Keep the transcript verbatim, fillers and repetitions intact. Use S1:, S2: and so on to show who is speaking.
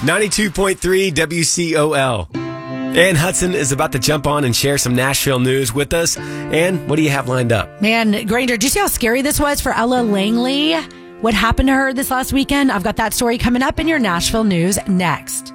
S1: ninety-two point three W C O L. Ann Hudson is about to jump on and share some Nashville news with us. Ann, what do you have lined up?
S2: Man, Granger, did you see how scary this was for Ella Langley? What happened to her this last weekend? I've got that story coming up in your Nashville news next.